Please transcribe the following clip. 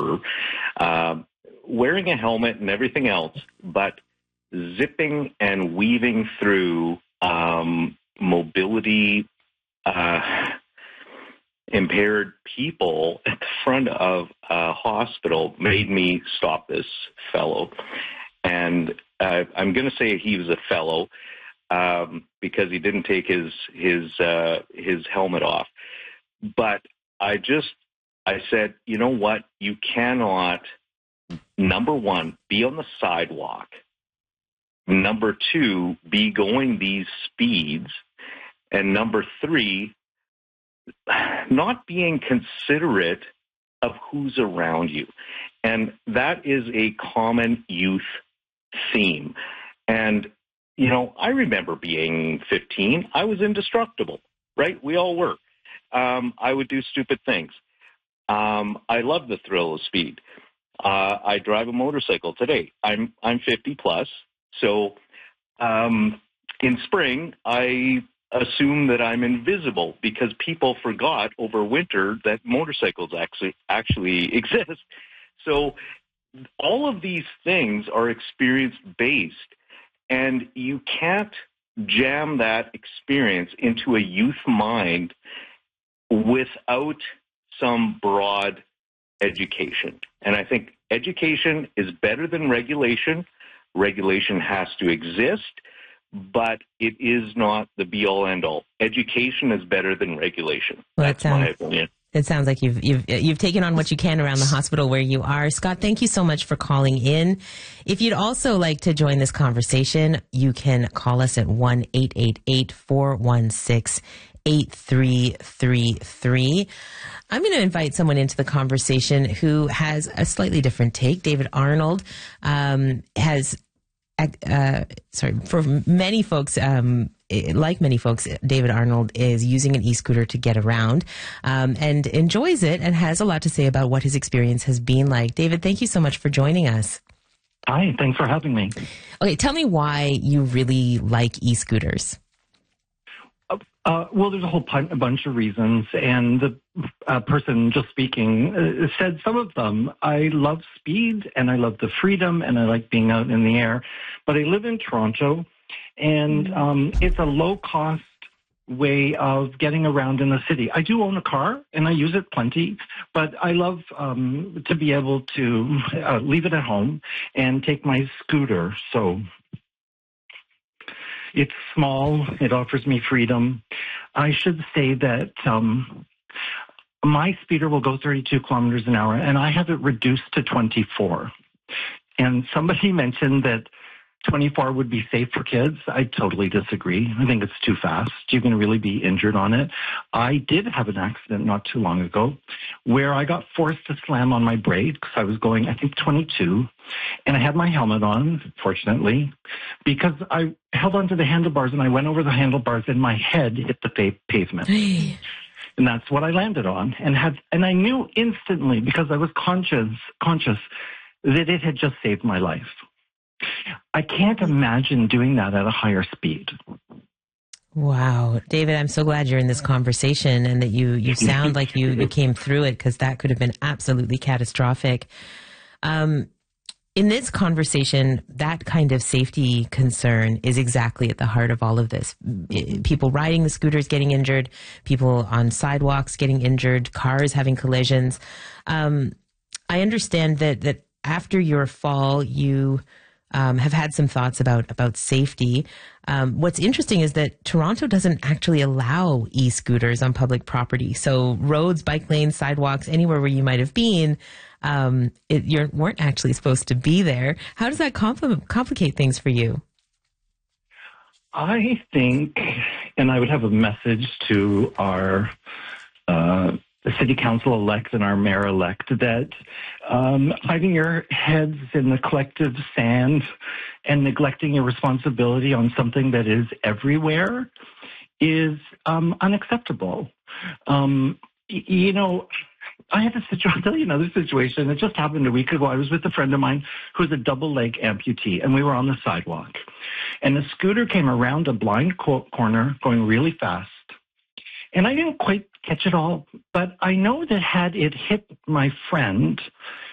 whatever, wearing a helmet and everything else, but zipping and weaving through mobility impaired people at the front of a hospital made me stop this fellow. And I'm going to say he was a fellow because he didn't take his helmet off. But I said, you know what? You cannot, number one, be on the sidewalk. Number two, be going these speeds. And number three, not being considerate of who's around you. And that is a common youth theme. And, I remember being 15. I was indestructible, right? We all were. I would do stupid things. I love the thrill of speed. I drive a motorcycle today. I'm 50 plus. So in spring, I assume that I'm invisible because people forgot over winter that motorcycles actually exist. So all of these things are experience-based, and you can't jam that experience into a youth mind without some broad education. And I think education is better than regulation. Regulation has to exist, but it is not the be-all, end-all. Education is better than regulation. Well, that's my opinion. It sounds like you've taken on what you can around the hospital where you are. Scott, thank you so much for calling in. If you'd also like to join this conversation, you can call us at 1-888-416-8333. I'm going to invite someone into the conversation who has a slightly different take. David Arnold for many folks, like many folks, David Arnold is using an e-scooter to get around and enjoys it and has a lot to say about what his experience has been like. David, thank you so much for joining us. Hi, thanks for having me. Okay, tell me why you really like e-scooters. Well, there's a whole bunch of reasons, and the person just speaking said some of them. I love speed, and I love the freedom, and I like being out in the air. But I live in Toronto, and it's a low-cost way of getting around in the city. I do own a car, and I use it plenty, but I love to be able to leave it at home and take my scooter. So it's small. It offers me freedom. I should say that my speeder will go 32 kilometers an hour, and I have it reduced to 24. And somebody mentioned that 24 would be safe for kids. I totally disagree. I think it's too fast. You can really be injured on it. I did have an accident not too long ago where I got forced to slam on my brakes. I was going, I think, 22, and I had my helmet on, fortunately, because I held onto the handlebars and I went over the handlebars and my head hit the pavement. And that's what I landed on. And I knew instantly, because I was conscious that it had just saved my life. I can't imagine doing that at a higher speed. Wow. David, I'm so glad you're in this conversation and that you sound like you came through it, because that could have been absolutely catastrophic. In this conversation, that kind of safety concern is exactly at the heart of all of this. People riding the scooters getting injured, people on sidewalks getting injured, cars having collisions. I understand that after your fall, you have had some thoughts about safety. What's interesting is that Toronto doesn't actually allow e-scooters on public property. So roads, bike lanes, sidewalks, anywhere where you might have been, you weren't actually supposed to be there. How does that complicate things for you? I think, and I would have a message to our city council-elect and our mayor-elect, that hiding your heads in the collective sand and neglecting your responsibility on something that is everywhere is unacceptable. I had I'll tell you another situation. It just happened a week ago. I was with a friend of mine who's a double leg amputee, and we were on the sidewalk. And the scooter came around a blind corner going really fast. And I didn't quite catch it all, but I know that had it hit my friend,